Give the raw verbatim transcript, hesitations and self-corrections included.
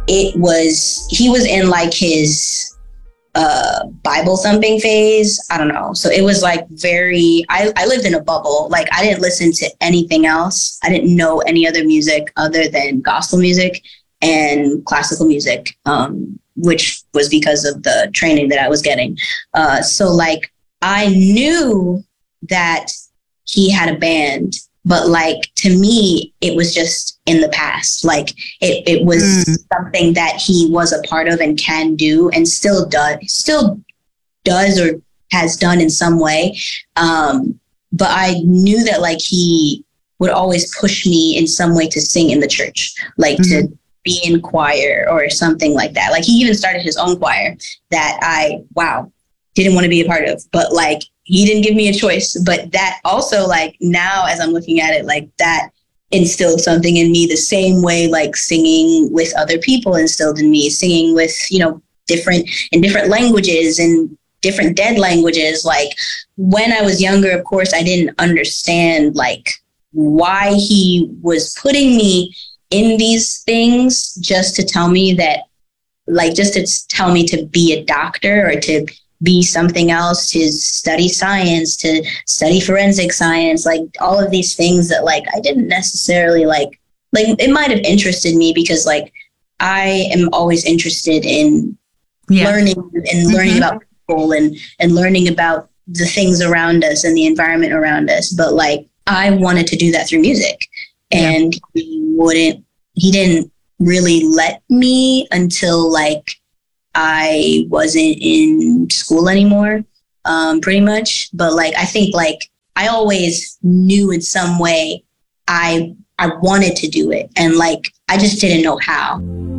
it was, he was in like his uh, Bible thumping phase. I don't know. So it was like very, I, I lived in a bubble. Like I didn't listen to anything else. I didn't know any other music other than gospel music and classical music, um, which was because of the training that I was getting. Uh, so like I knew that he had a band, but like to me, it was just in the past. Like it, it was mm. something that he was a part of and can do and still does, still does or has done in some way. Um, but I knew that like he would always push me in some way to sing in the church, like mm-hmm. to be in choir or something like that. Like he even started his own choir that I, wow, didn't want to be a part of, but like he didn't give me a choice. But that also, like now as I'm looking at it, like that instilled something in me the same way like singing with other people instilled in me, singing with, you know, different in different languages and different dead languages. Like when I was younger, of course, I didn't understand like why he was putting me in these things just to tell me that, like, just to tell me to be a doctor or to be something else, to study science, to study forensic science, like all of these things that like I didn't necessarily like, like it might have interested me because like I am always interested in yeah. learning and learning mm-hmm. about people and, and learning about the things around us and the environment around us. But like I wanted to do that through music and yeah. he wouldn't, he didn't really let me until like I wasn't in school anymore, um, pretty much. But like, I think like I always knew in some way I, I wanted to do it. And like, I just didn't know how.